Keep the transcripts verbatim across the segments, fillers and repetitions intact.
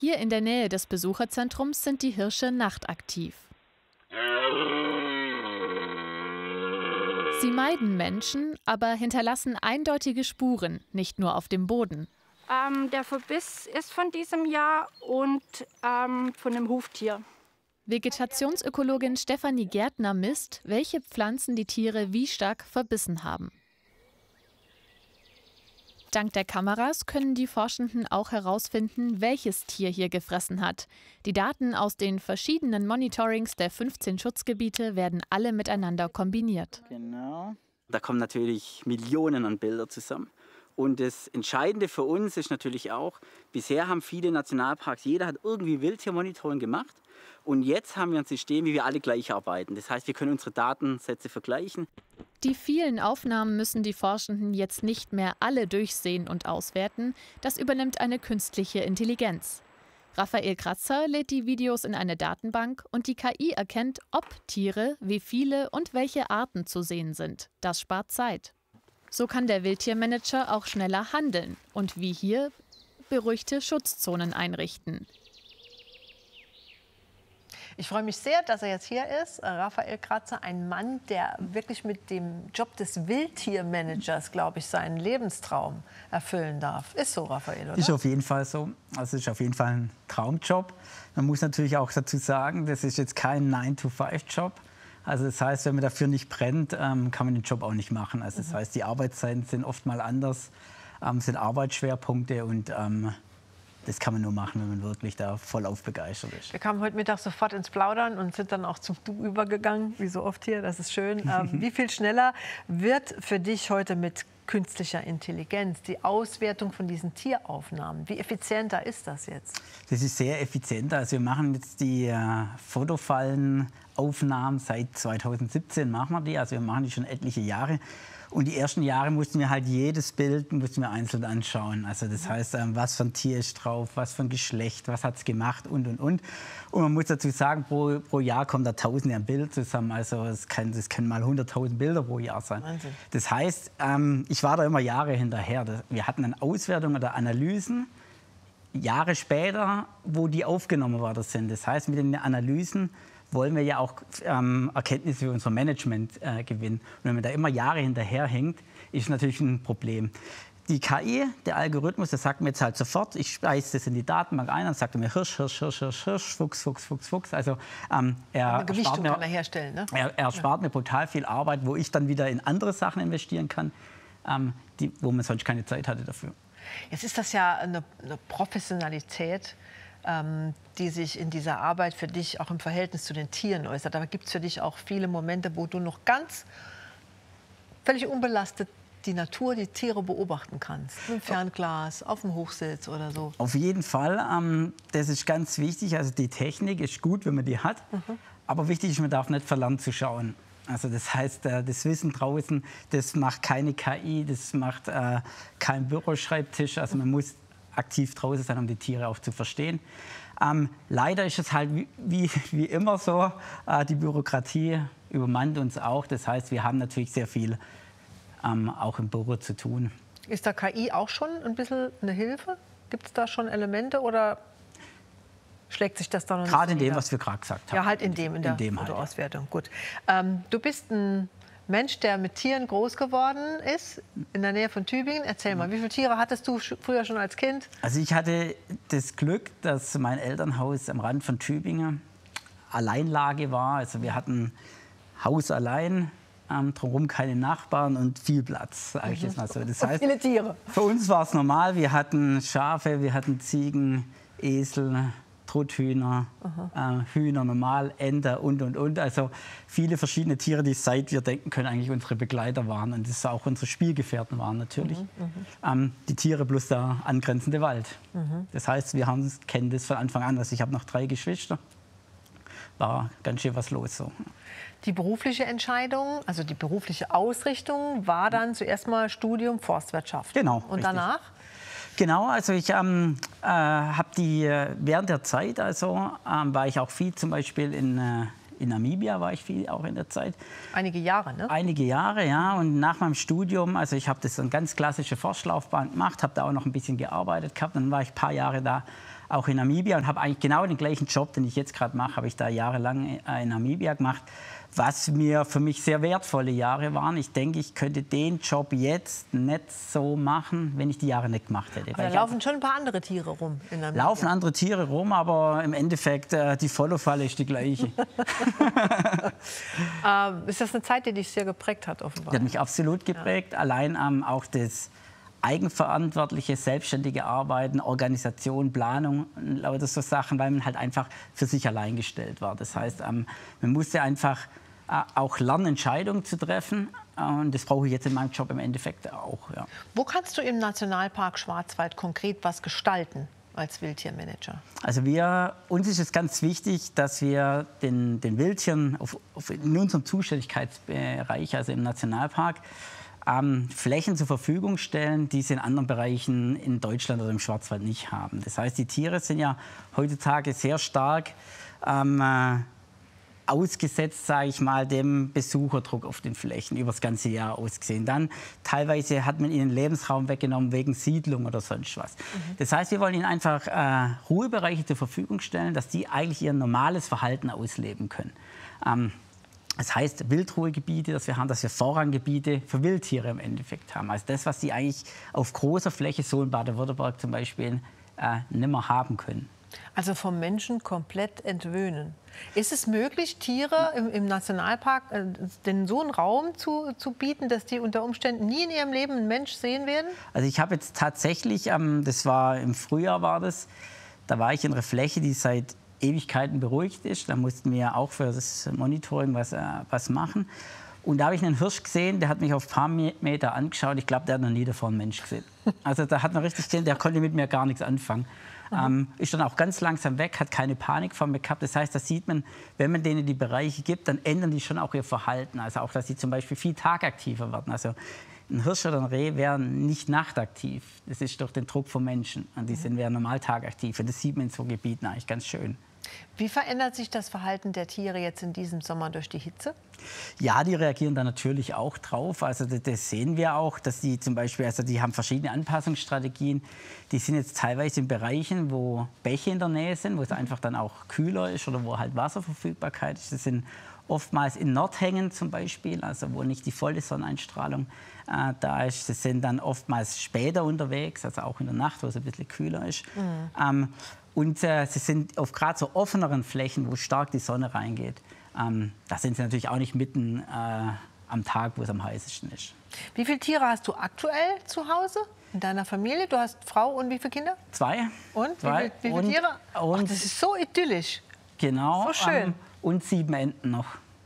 Hier in der Nähe des Besucherzentrums sind die Hirsche nachtaktiv. Sie meiden Menschen, aber hinterlassen eindeutige Spuren, nicht nur auf dem Boden. Ähm, der Verbiss ist von diesem Jahr und ähm, von einem Huftier. Vegetationsökologin Stefanie Gärtner misst, welche Pflanzen die Tiere wie stark verbissen haben. Dank der Kameras können die Forschenden auch herausfinden, welches Tier hier gefressen hat. Die Daten aus den verschiedenen Monitorings der fünfzehn Schutzgebiete werden alle miteinander kombiniert. Genau. Da kommen natürlich Millionen an Bilder zusammen. Und das Entscheidende für uns ist natürlich auch, bisher haben viele Nationalparks, jeder hat irgendwie Wildtiermonitoring gemacht. Und jetzt haben wir ein System, wie wir alle gleich arbeiten. Das heißt, wir können unsere Datensätze vergleichen. Die vielen Aufnahmen müssen die Forschenden jetzt nicht mehr alle durchsehen und auswerten. Das übernimmt eine künstliche Intelligenz. Raphael Kratzer lädt die Videos in eine Datenbank und die K I erkennt, ob Tiere, wie viele und welche Arten zu sehen sind. Das spart Zeit. So kann der Wildtiermanager auch schneller handeln und wie hier beruhigte Schutzzonen einrichten. Ich freue mich sehr, dass er jetzt hier ist. Raphael Kratzer, ein Mann, der wirklich mit dem Job des Wildtiermanagers, glaube ich, seinen Lebenstraum erfüllen darf. Ist so, Raphael, oder? Ist auf jeden Fall so. Also ist auf jeden Fall ein Traumjob. Man muss natürlich auch dazu sagen, das ist jetzt kein nine to five Job. Also das heißt, wenn man dafür nicht brennt, ähm, kann man den Job auch nicht machen. Also das mhm. heißt, die Arbeitszeiten sind oft mal anders, ähm, sind Arbeitsschwerpunkte und ähm, das kann man nur machen, wenn man wirklich da vollauf begeistert ist. Wir kamen heute Mittag sofort ins Plaudern und sind dann auch zum Du übergegangen, wie so oft hier. Das ist schön. Ähm, wie viel schneller wird für dich heute mit künstlicher Intelligenz die Auswertung von diesen Tieraufnahmen? Wie effizienter ist das jetzt? Das ist sehr effizient. Also wir machen jetzt die äh, Fotofallenaufnahmen seit zweitausendsiebzehn machen wir die. Also wir machen die schon etliche Jahre. Und die ersten Jahre mussten wir halt jedes Bild mussten wir einzeln anschauen. Also das heißt, ähm, was für ein Tier ist drauf, was für ein Geschlecht, was hat es gemacht und, und, und. Und man muss dazu sagen, pro, pro Jahr kommen da Tausende an Bildern zusammen. Also es kann, das können mal hunderttausend Bilder pro Jahr sein. Wahnsinn. Das heißt, ähm, ich war da immer Jahre hinterher. Wir hatten eine Auswertung oder Analysen Jahre später, wo die aufgenommen worden sind. Das heißt, mit den Analysen wollen wir ja auch ähm, Erkenntnisse für unser Management äh, gewinnen. Und wenn man da immer Jahre hinterherhängt, ist natürlich ein Problem. Die K I, der Algorithmus, der sagt mir jetzt halt sofort, ich speise das in die Datenbank ein, dann sagt er mir Hirsch, Hirsch, Hirsch, Hirsch, Hirsch, Fuchs, Fuchs, Fuchs, Fuchs. Also ähm, er, Eine Gewichtung spart mir, kann er herstellen, ne? er, er spart ja. mir brutal viel Arbeit, wo ich dann wieder in andere Sachen investieren kann, ähm, die, wo man sonst keine Zeit hatte dafür. Jetzt ist das ja eine, eine Professionalität, ähm, die sich in dieser Arbeit für dich auch im Verhältnis zu den Tieren äußert. Aber gibt es für dich auch viele Momente, wo du noch ganz völlig unbelastet die Natur, die Tiere beobachten kannst? Mit dem Fernglas, auf dem Hochsitz oder so? Auf jeden Fall. Ähm, das ist ganz wichtig. Also die Technik ist gut, wenn man die hat. Mhm. Aber wichtig ist, man darf nicht verlernen zu schauen. Also das heißt, das Wissen draußen, das macht keine K I, das macht äh, kein Büroschreibtisch. Also man muss aktiv draußen sein, um die Tiere auch zu verstehen. Ähm, leider ist es halt wie, wie, wie immer so, äh, die Bürokratie übermannt uns auch. Das heißt, wir haben natürlich sehr viel ähm, auch im Büro zu tun. Ist da K I auch schon ein bisschen eine Hilfe? Gibt es da schon Elemente oder schlägt sich das da noch nicht? Gerade in dem, was wir gerade gesagt haben. Ja, halt in dem, in der Fotoauswertung. Gut. Ähm, du bist ein Mensch, der mit Tieren groß geworden ist, in der Nähe von Tübingen. Erzähl mal, wie viele Tiere hattest du früher schon als Kind? Also ich hatte das Glück, dass mein Elternhaus am Rand von Tübingen Alleinlage war. Also wir hatten Haus allein, ähm, drumherum keine Nachbarn und viel Platz, sage ich jetzt mal so. Das heißt, viele Tiere. Für uns war es normal. Wir hatten Schafe, wir hatten Ziegen, Esel, Truthühner, äh, Hühner, normal, Enter und, und, und. Also viele verschiedene Tiere, die seit wir denken können, eigentlich unsere Begleiter waren. Und das auch unsere Spielgefährten waren natürlich. Mhm, ähm, die Tiere plus der angrenzende Wald. Mhm. Das heißt, wir haben, kennen das von Anfang an. Also ich habe noch drei Geschwister. War ganz schön was los so. Die berufliche Entscheidung, also die berufliche Ausrichtung, war dann zuerst mal Studium Forstwirtschaft. Genau. Und richtig. danach? Genau, also ich ähm, äh, habe die äh, während der Zeit, also ähm, war ich auch viel, zum Beispiel in, äh, in Namibia war ich viel auch in der Zeit. Einige Jahre, ne? Einige Jahre, ja. Und nach meinem Studium, also ich habe das eine ganz klassische Forstlaufbahn gemacht, habe da auch noch ein bisschen gearbeitet gehabt. Dann war ich ein paar Jahre da auch in Namibia und habe eigentlich genau den gleichen Job, den ich jetzt gerade mache, habe ich da jahrelang in Namibia gemacht, was mir für mich sehr wertvolle Jahre waren. Ich denke, ich könnte den Job jetzt nicht so machen, wenn ich die Jahre nicht gemacht hätte. Aber da laufen schon ein paar andere Tiere rum in Namibia. Laufen andere Tiere rum, aber im Endeffekt, äh, die Follow-Falle ist die gleiche. ähm, ist das eine Zeit, die dich sehr geprägt hat, offenbar? Die hat mich absolut geprägt. Ja. Allein ähm, auch das eigenverantwortliche, selbstständige Arbeiten, Organisation, Planung, lauter so Sachen, weil man halt einfach für sich allein gestellt war. Das heißt, ähm, man musste einfach äh, auch lernen, Entscheidungen zu treffen. Äh, und das brauche ich jetzt in meinem Job im Endeffekt auch. Ja. Wo kannst du im Nationalpark Schwarzwald konkret was gestalten als Wildtiermanager? Also wir, uns ist es ganz wichtig, dass wir den, den Wildtieren auf, auf, in unserem Zuständigkeitsbereich, also im Nationalpark, Ähm, Flächen zur Verfügung stellen, die sie in anderen Bereichen in Deutschland oder im Schwarzwald nicht haben. Das heißt, die Tiere sind ja heutzutage sehr stark ähm, äh, ausgesetzt, sage ich mal, dem Besucherdruck auf den Flächen über das ganze Jahr ausgesehen. Dann teilweise hat man ihnen Lebensraum weggenommen wegen Siedlung oder sonst was. Mhm. Das heißt, wir wollen ihnen einfach äh, Ruhebereiche zur Verfügung stellen, dass die eigentlich ihr normales Verhalten ausleben können. Ähm, Das heißt, Wildruhegebiete, dass wir haben, dass wir Vorranggebiete für Wildtiere im Endeffekt haben. Also das, was sie eigentlich auf großer Fläche, so in Baden-Württemberg zum Beispiel, äh, nicht mehr haben können. Also vom Menschen komplett entwöhnen. Ist es möglich, Tiere im, im Nationalpark äh, denn so einen Raum zu, zu bieten, dass die unter Umständen nie in ihrem Leben einen Mensch sehen werden? Also ich habe jetzt tatsächlich, ähm, das war im Frühjahr war das, da war ich in einer Fläche, die seit Ewigkeiten beruhigt ist. Da mussten wir auch für das Monitoring was, äh, was machen. Und da habe ich einen Hirsch gesehen, der hat mich auf ein paar Meter angeschaut. Ich glaube, der hat noch nie davor einen Mensch gesehen. Also da hat man richtig gesehen, der konnte mit mir gar nichts anfangen. Ähm, ist dann auch ganz langsam weg, hat keine Panik vor mir gehabt. Das heißt, da sieht man, wenn man denen die Bereiche gibt, dann ändern die schon auch ihr Verhalten. Also auch, dass sie zum Beispiel viel tagaktiver werden. Also ein Hirsch oder ein Reh wären nicht nachtaktiv. Das ist durch den Druck vom Menschen. Und die sind wären normal tagaktiv. Und das sieht man in so Gebieten eigentlich ganz schön. Wie verändert sich das Verhalten der Tiere jetzt in diesem Sommer durch die Hitze? Ja, die reagieren da natürlich auch drauf. Also das, das sehen wir auch, dass die zum Beispiel, also die haben verschiedene Anpassungsstrategien. Die sind jetzt teilweise in Bereichen, wo Bäche in der Nähe sind, wo es einfach dann auch kühler ist oder wo halt Wasserverfügbarkeit ist. Das sind oftmals in Nordhängen zum Beispiel, also wo nicht die volle Sonneneinstrahlung äh, da ist. Sie sind dann oftmals später unterwegs, also auch in der Nacht, wo es ein bisschen kühler ist. Mhm. Ähm, Und äh, sie sind auf gerade so offeneren Flächen, wo stark die Sonne reingeht. Ähm, da sind sie natürlich auch nicht mitten äh, am Tag, wo es am heißesten ist. Wie viele Tiere hast du aktuell zu Hause in deiner Familie? Du hast Frau und wie viele Kinder? Zwei. Und Zwei. Wie, viel, wie viele und, Tiere? Und, Ach, das ist so idyllisch. Genau. So schön. Ähm, und sieben Enten noch.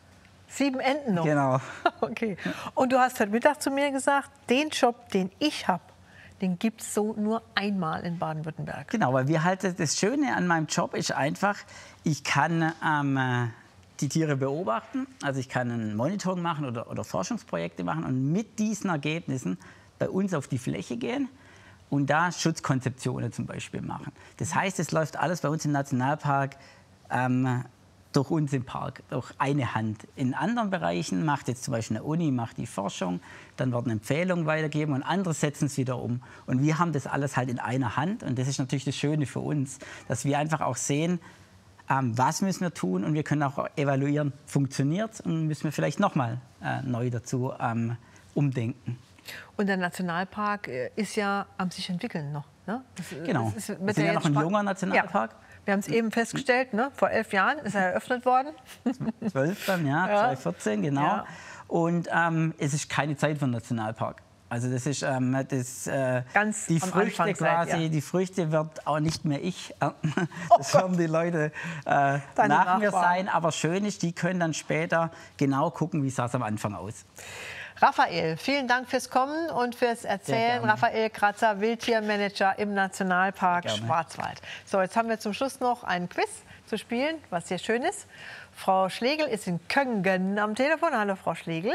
Sieben Enten noch? Genau. Okay. Und du hast heute Mittag zu mir gesagt, den Job, den ich habe, den gibt es so nur einmal in Baden-Württemberg. Genau, weil wir halt, das Schöne an meinem Job ist einfach, ich kann ähm, die Tiere beobachten, also ich kann ein Monitoring machen oder, oder Forschungsprojekte machen und mit diesen Ergebnissen bei uns auf die Fläche gehen und da Schutzkonzeptionen zum Beispiel machen. Das heißt, es läuft alles bei uns im Nationalpark ähm, durch uns im Park, durch eine Hand. In anderen Bereichen macht jetzt zum Beispiel eine Uni macht die Forschung, dann werden Empfehlungen weitergegeben und andere setzen es wieder um. Und wir haben das alles halt in einer Hand und das ist natürlich das Schöne für uns, dass wir einfach auch sehen, ähm, was müssen wir tun und wir können auch evaluieren, funktioniert es und müssen wir vielleicht nochmal äh, neu dazu ähm, umdenken. Und der Nationalpark ist ja am sich entwickeln noch. Ne? Das, genau, das ist, wir sind ja noch ein junger Nationalpark. Ja. Wir haben es eben festgestellt, ne? Vor elf Jahren ist er eröffnet worden. Zwölf dann, ja, ja. zwanzig vierzehn, genau. Ja. Und ähm, es ist keine Zeit für einen Nationalpark. Also das ist ähm, das, äh, Ganz die Früchte quasi, seid, ja. die Früchte wird auch nicht mehr ich ernten. Das oh werden die Leute äh, nach mir sein. Aber schön ist, die können dann später genau gucken, wie sah es am Anfang aus. Raphael, vielen Dank fürs Kommen und fürs Erzählen. Raphael Kratzer, Wildtiermanager im Nationalpark Schwarzwald. So, jetzt haben wir zum Schluss noch einen Quiz zu spielen, was sehr schön ist. Frau Schlegel ist in Köngen am Telefon. Hallo, Frau Schlegel.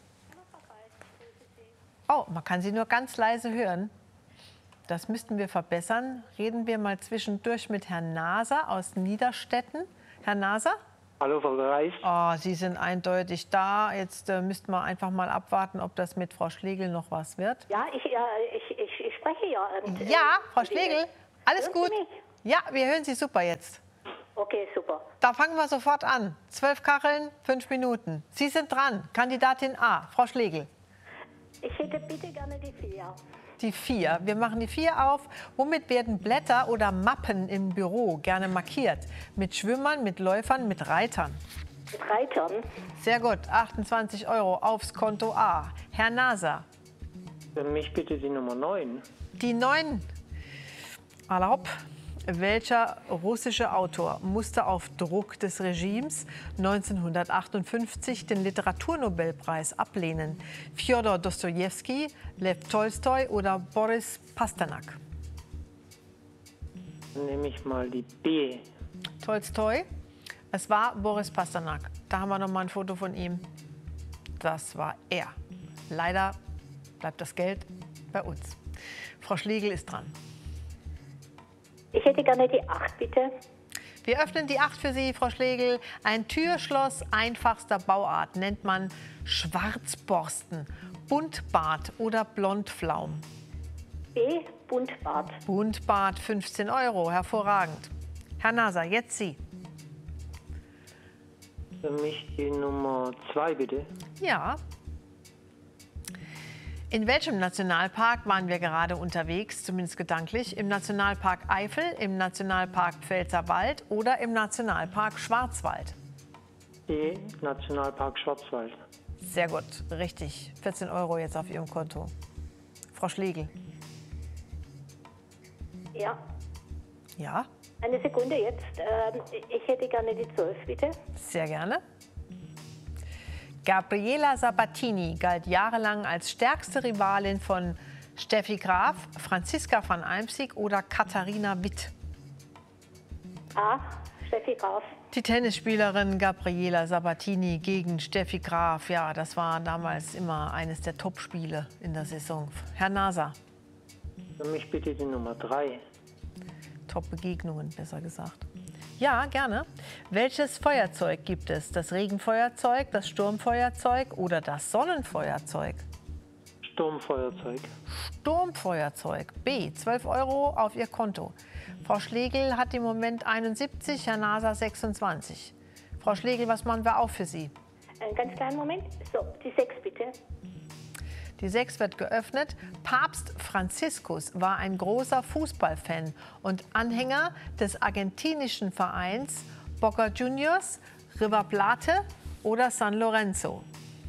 Oh, man kann Sie nur ganz leise hören. Das müssten wir verbessern. Reden wir mal zwischendurch mit Herrn Naser aus Niederstetten. Herr Naser? Hallo, Frau Reis. Oh, Sie sind eindeutig da. Jetzt äh, müssten wir einfach mal abwarten, ob das mit Frau Schlegel noch was wird. Ja, ich, ja, ich, ich, ich spreche ja. Und, ja, Frau Schlegel, alles gut. Ja, wir hören Sie super jetzt. Okay, super. Da fangen wir sofort an. Zwölf Kacheln, fünf Minuten. Sie sind dran. Kandidatin A, Frau Schlegel. Ich hätte bitte gerne die vier. Die vier. Wir machen die vier auf. Womit werden Blätter oder Mappen im Büro gerne markiert? Mit Schwimmern, mit Läufern, mit Reitern? Mit Reitern. Sehr gut. achtundzwanzig Euro aufs Konto A. Herr Naser. Für mich bitte die Nummer neun. Die neun. Erlaub. Welcher russische Autor musste auf Druck des Regimes neunzehnhundertachtundfünfzig den Literaturnobelpreis ablehnen? Fjodor Dostojewski, Lew Tolstoi oder Boris Pasternak? Nehme ich mal die B. Tolstoi. Es war Boris Pasternak. Da haben wir noch mal ein Foto von ihm. Das war er. Leider bleibt das Geld bei uns. Frau Schlegel ist dran. Ich hätte gerne die acht, bitte. Wir öffnen die acht für Sie, Frau Schlegel. Ein Türschloss einfachster Bauart nennt man Schwarzborsten, Buntbart oder Blondpflaum. B, Buntbart. Buntbart, fünfzehn Euro, hervorragend. Herr Naser, jetzt Sie. Für mich die Nummer zwei, bitte. Ja. In welchem Nationalpark waren wir gerade unterwegs, zumindest gedanklich? Im Nationalpark Eifel, im Nationalpark Pfälzerwald oder im Nationalpark Schwarzwald? Die Nationalpark Schwarzwald. Sehr gut, richtig. vierzehn Euro jetzt auf Ihrem Konto. Frau Schlegel. Ja. Ja, Eine Sekunde jetzt. Ähm, ich hätte gerne die zwölf, bitte. sehr gerne. Gabriela Sabatini galt jahrelang als stärkste Rivalin von Steffi Graf, Franziska van Almsick oder Katharina Witt. A, Steffi Graf. Die Tennisspielerin Gabriela Sabatini gegen Steffi Graf, ja, das war damals immer eines der Topspiele in der Saison. Herr Naser. Für mich bitte die Nummer drei. Top-Begegnungen, besser gesagt. Ja, gerne. Welches Feuerzeug gibt es? Das Regenfeuerzeug, das Sturmfeuerzeug oder das Sonnenfeuerzeug? Sturmfeuerzeug. Sturmfeuerzeug. B. zwölf Euro auf Ihr Konto. Frau Schlegel hat im Moment einundsiebzig, Herr Naser sechsundzwanzig. Frau Schlegel, was machen wir auf für Sie? Einen ganz kleinen Moment. So, die sechs, bitte. Die sechs wird geöffnet. Papst Franziskus war ein großer Fußballfan und Anhänger des argentinischen Vereins Boca Juniors, River Plate oder San Lorenzo.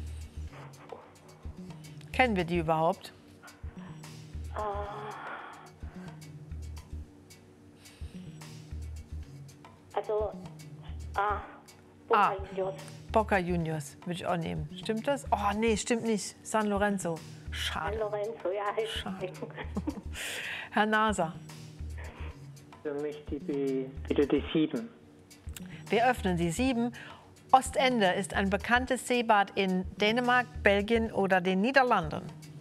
Kennen wir die überhaupt? Also, A, Boca A. Juniors. Boca Juniors würde ich auch nehmen. Stimmt das? Oh, nee, stimmt nicht. San Lorenzo. San Schade. Lorenzo, ja. Schade. Herr Naser. Für mich die B, bitte die sieben. Wir öffnen die sieben. Ostende ist ein bekanntes Seebad in Dänemark, Belgien oder den Niederlanden.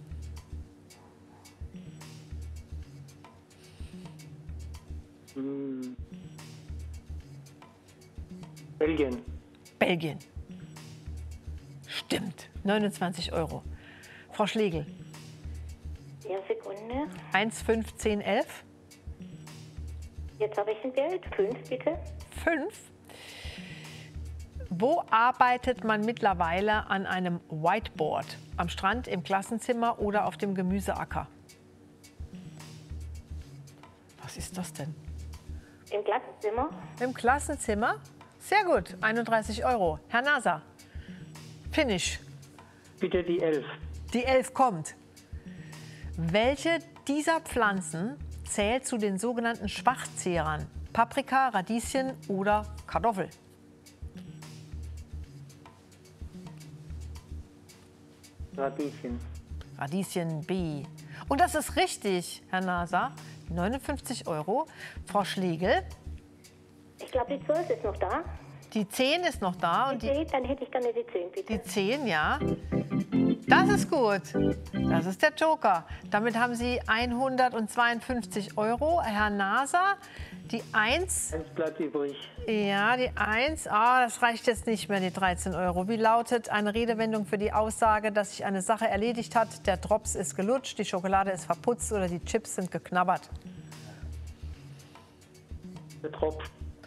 Hm. Belgien. Belgien. Stimmt. neunundzwanzig Euro. Frau Schlegel. Ja, Sekunde. eins, fünf, zehn, elf. Jetzt habe ich ein Geld. fünf, bitte. fünf. Wo arbeitet man mittlerweile an einem Whiteboard? Am Strand, im Klassenzimmer oder auf dem Gemüseacker? Was ist das denn? Im Klassenzimmer. Im Klassenzimmer? Sehr gut, einunddreißig Euro. Herr Naser, Finish. Bitte die elf. Die elf kommt. Welche dieser Pflanzen zählt zu den sogenannten Schwachzehrern? Paprika, Radieschen oder Kartoffel? Radieschen. Radieschen B. Und das ist richtig, Herr Naser. neunundfünfzig Euro. Frau Schlegel, Ich glaube, die zwölf ist noch da. die zehn ist noch da. Und Die die, zehn, dann hätte ich gerne die zehn, bitte. die zehn, ja. Das ist gut. Das ist der Joker. Damit haben Sie hundertzweiundfünfzig Euro. Herr Naser, die eins. Eins bleibt übrig. Ja, die eins. Ah, das reicht jetzt nicht mehr, die dreizehn Euro. Wie lautet eine Redewendung für die Aussage, dass sich eine Sache erledigt hat? Der Drops ist gelutscht, die Schokolade ist verputzt oder die Chips sind geknabbert? der Tropf.